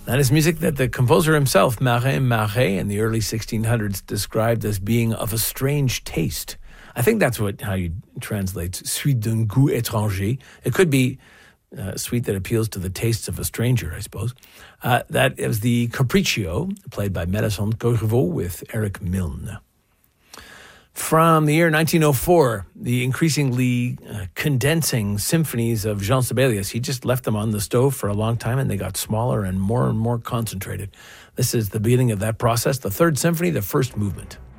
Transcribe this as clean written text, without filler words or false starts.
That is music that the composer himself, Marin Marais, in the early 1600s described as being of a strange taste. I think that's how you translate suite d'un goût étranger. It could be a suite that appeals to the tastes of a stranger, I suppose. That is the Capriccio, played by Mélisande Corriveau with Eric Milne. From the year 1904, the increasingly condensing symphonies of Jean Sibelius, he just left them on the stove for a long time and they got smaller and more concentrated. This is the beginning of that process, the Third Symphony, the first movement.